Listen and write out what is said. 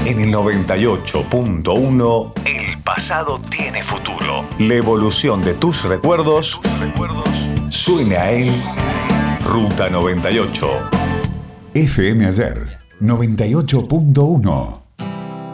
En el 98.1, el pasado tiene futuro. La evolución de tus recuerdos suena en Ruta 98. FM Ayer 98.1.